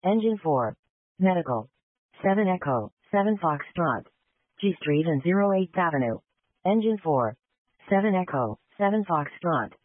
Engine 4. Medical. 7 Echo, 7 Foxtrot. G Street and 08th Avenue. Engine 4. 7 Echo, 7 Foxtrot.